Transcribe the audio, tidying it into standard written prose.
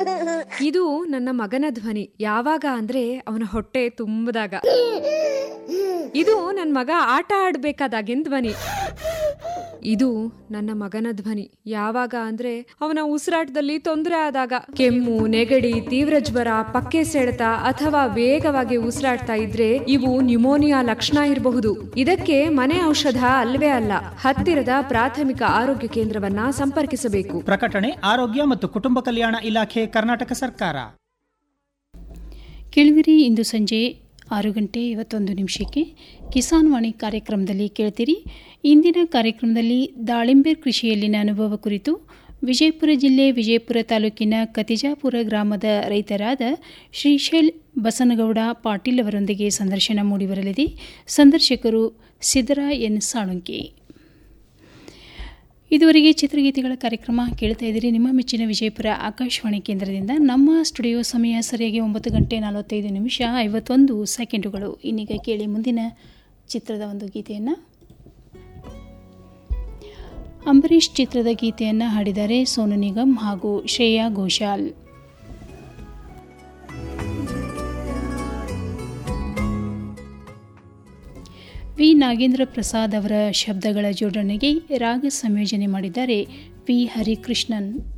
ಇದು ನನ್ನ ಮಗನ ಧ್ವನಿ. ಯಾವಾಗ ಅಂದ್ರೆ ಅವನ ಹೊಟ್ಟೆ ತುಂಬದಾಗ. ಇದು ನನ್ನ ಮಗ ಆಟ ಆಡ್ಬೇಕಾದಾಗಿನ ಧ್ವನಿ. ಇದು ನನ್ನ ಮಗನ ಧ್ವನಿ. ಯಾವಾಗ ಅಂದ್ರೆ ಅವನ ಉಸಿರಾಟದಲ್ಲಿ ತೊಂದರೆ ಆದಾಗ, ಕೆಮ್ಮು, ನೆಗಡಿ, ತೀವ್ರ ಜ್ವರ, ಪಕ್ಕೆ ಸೆಳೆತ ಅಥವಾ ವೇಗವಾಗಿ ಉಸಿರಾಡ್ತಾ ಇದ್ರೆ ಇವು ನ್ಯುಮೋನಿಯಾ ಲಕ್ಷಣ ಇರಬಹುದು. ಇದಕ್ಕೆ ಮನೆ ಔಷಧ ಅಲ್ವೇ ಅಲ್ಲ. ಹತ್ತಿರದ ಪ್ರಾಥಮಿಕ ಆರೋಗ್ಯ ಕೇಂದ್ರವನ್ನ ಸಂಪರ್ಕಿಸಬೇಕು. ಪ್ರಕಟಣೆ ಆರೋಗ್ಯ ಮತ್ತು ಕುಟುಂಬ ಕಲ್ಯಾಣ ಇಲಾಖೆ, ಕರ್ನಾಟಕ ಸರ್ಕಾರ. ಕೇಳುವಿರಿ, ಇಂದು ಸಂಜೆ 6:51 ಕಿಸಾನ್ ವಾಣಿ ಕಾರ್ಯಕ್ರಮದಲ್ಲಿ ಕೇಳ್ತೀರಿ. ಇಂದಿನ ಕಾರ್ಯಕ್ರಮದಲ್ಲಿ ದಾಳಿಂಬೆ ಕೃಷಿಯಲ್ಲಿನ ಅನುಭವ ಕುರಿತು ವಿಜಯಪುರ ಜಿಲ್ಲೆ ವಿಜಯಪುರ ತಾಲೂಕಿನ ಕತಿಜಾಪುರ ಗ್ರಾಮದ ರೈತರಾದ ಶ್ರೀಶೈಲ್ ಬಸನಗೌಡ ಪಾಟೀಲ್ ಅವರೊಂದಿಗೆ ಸಂದರ್ಶನ ಮೂಡಿಬರಲಿದೆ. ಸಂದರ್ಶಕರು ಸಿದ್ದರಾಯ ಎನ್ ಸಾಳುಂಕಿ. ಇದುವರೆಗೆ ಚಿತ್ರಗೀತೆಗಳ ಕಾರ್ಯಕ್ರಮ ಕೇಳ್ತಾ ಇದ್ದೀರಿ ನಿಮ್ಮ ಮೆಚ್ಚಿನ ವಿಜಯಪುರ ಆಕಾಶವಾಣಿ ಕೇಂದ್ರದಿಂದ. ನಮ್ಮ ಸ್ಟುಡಿಯೋ ಸಮಯ ಸರಿಯಾಗಿ 9:45:51. ಇನ್ನೀಗ ಕೇಳಿ ಮುಂದಿನ ಚಿತ್ರದ ಒಂದು ಗೀತೆಯನ್ನು. ಅಂಬರೀಷ್ ಚಿತ್ರದ ಗೀತೆಯನ್ನು ಹಾಡಿದ್ದಾರೆ ಸೋನು ನಿಗಮ್ ಹಾಗೂ ಶ್ರೇಯಾ ಘೋಷಾಲ್. ವಿ ನಾಗೇಂದ್ರ ಪ್ರಸಾದ್ ಅವರ ಶಬ್ದಗಳ ಜೋಡಣೆಗೆ ರಾಗ ಸಂಯೋಜನೆ ಮಾಡಿದ್ದಾರೆ ವಿ ಹರಿಕೃಷ್ಣನ್.